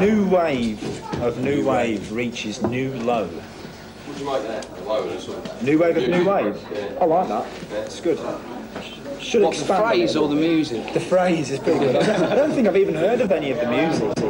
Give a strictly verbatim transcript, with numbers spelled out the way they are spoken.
new wave of new wave reaches new low. What do you make that? The low sort of New wave of new wave? Yeah. I like that. It's good. Should What, the expand on phrase it. or the music? The phrase is pretty good. I don't, I don't think I've even heard of any of the music.